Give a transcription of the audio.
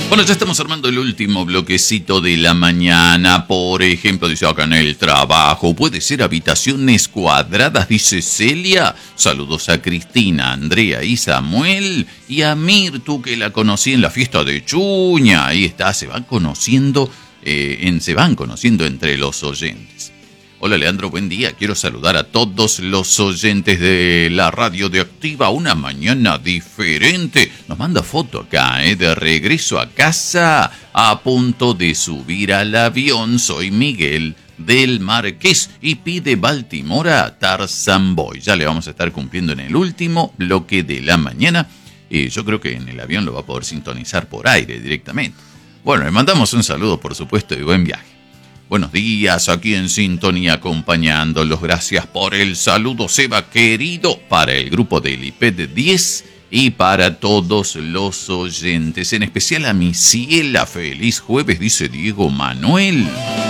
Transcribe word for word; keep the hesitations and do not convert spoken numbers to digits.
Bueno, ya estamos armando el último bloquecito de la mañana. Por ejemplo, dice acá en el trabajo, puede ser habitaciones cuadradas, dice Celia. Saludos a Cristina, Andrea y Samuel. Y a Mirtu, que la conocí en la fiesta de Chuña. Ahí está, se van conociendo, eh, en, se van conociendo entre los oyentes. Hola Leandro, buen día. Quiero saludar a todos los oyentes de la radio de Activa. Una mañana diferente. Nos manda foto acá, ¿eh? De regreso a casa, a punto de subir al avión. Soy Miguel del Marqués y pide Baltimore a Tarzan Boy. Ya le vamos a estar cumpliendo en el último bloque de la mañana. Y yo creo que en el avión lo va a poder sintonizar por aire directamente. Bueno, le mandamos un saludo, por supuesto, y buen viaje. Buenos días, aquí en sintonía acompañándolos. Gracias por el saludo, Seba querido, para el grupo del I P E D diez y para todos los oyentes, en especial a mi Ciela. Feliz jueves, dice Diego Manuel.